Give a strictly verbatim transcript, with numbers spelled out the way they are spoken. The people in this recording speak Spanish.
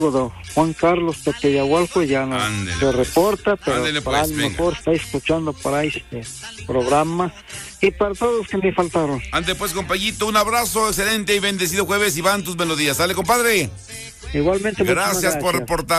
Juan Carlos Tepeyahualco ya no Ándele, se pues. reporta, pero Ándele, para pues, lo venga. mejor está escuchando por ahí este programa. Y para todos los que me faltaron. Ande pues, compañito, un abrazo, excelente y bendecido jueves, y van tus melodías. Sale, compadre. Igualmente, muchísimas Gracias por reportar.